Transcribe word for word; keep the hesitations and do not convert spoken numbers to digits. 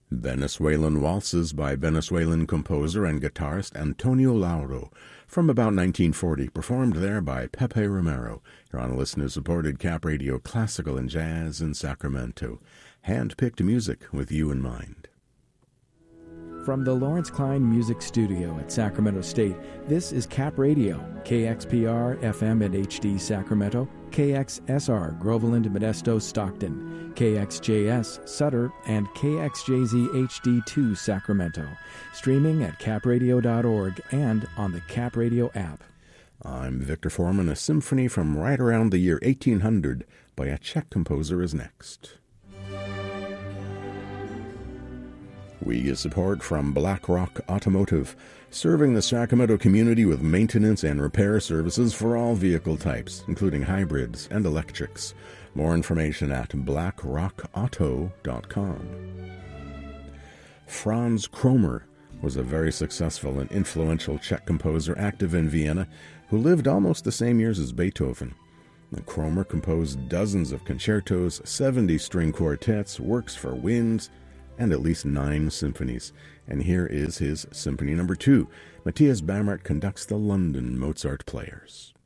Venezuelan Waltzes by Venezuelan composer and guitarist Antonio Lauro, from about nineteen forty, performed there by Pepe Romero. You're on a listener-supported Cap Radio Classical and Jazz in Sacramento. Hand-picked music with you in mind. From the Lawrence Klein Music Studio at Sacramento State, this is Cap Radio, K X P R F M and H D Sacramento, K X S R Groveland, Modesto, Stockton, K X J S Sutter, and K X J Z H D two Sacramento. Streaming at cap radio dot org and on the Cap Radio app. I'm Victor Foreman. A symphony from right around the year eighteen hundred by a Czech composer is next. We get support from Black Rock Automotive, serving the Sacramento community with maintenance and repair services for all vehicle types, including hybrids and electrics. More information at black rock auto dot com. Franz Kromer was a very successful and influential Czech composer active in Vienna who lived almost the same years as Beethoven. Kromer composed dozens of concertos, seventy string quartets, works for winds, and at least nine symphonies. And here is his Symphony Number Two. Matthias Bamert conducts the London Mozart Players.